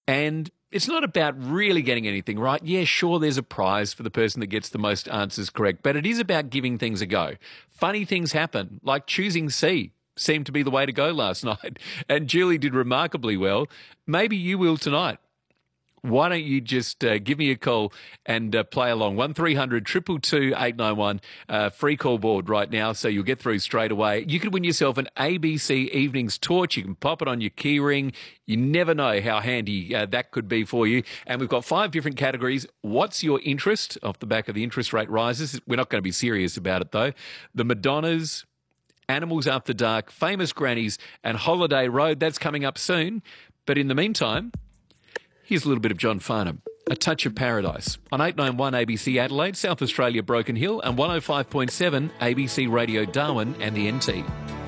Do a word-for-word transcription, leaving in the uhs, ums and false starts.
And it's not about really getting anything right. Yeah, sure, there's a prize for the person that gets the most answers correct, but it is about giving things a go. Funny things happen, like choosing C seemed to be the way to go last night, and Julie did remarkably well. Maybe you will tonight. Why don't you just uh, give me a call and uh, play along? one three hundred two two two eight nine one, uh, free call board right now, so you'll get through straight away. You could win yourself an A B C Evenings torch. You can pop it on your key ring. You never know how handy uh, that could be for you. And we've got five different categories. What's your interest off the back of the interest rate rises? We're not going to be serious about it, though. The Madonnas, Animals After Dark, Famous Grannies, and Holiday Road. That's coming up soon. But in the meantime, here's a little bit of John Farnham, A Touch of Paradise, on eight ninety-one A B C Adelaide, South Australia Broken Hill, and one oh five point seven A B C Radio Darwin and the N T.